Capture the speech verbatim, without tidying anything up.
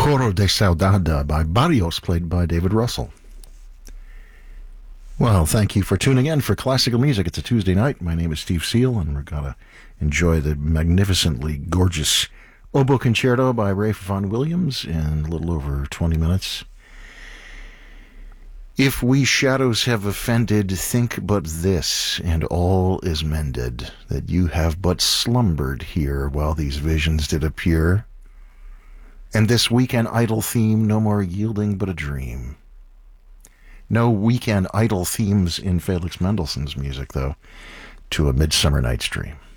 Coro de Saudade by Barrios, played by David Russell. Well, thank you for tuning in for Classical Music. It's a Tuesday night. My name is Steve Seal, and we're going to enjoy the magnificently gorgeous Oboe Concerto by Ralph Vaughan Williams in a little over twenty minutes. If we shadows have offended, think but this, and all is mended, that you have but slumbered here while these visions did appear, and this weekend idle theme no more yielding but a dream. No weekend idle themes in Felix Mendelssohn's music, though, to A Midsummer Night's Dream.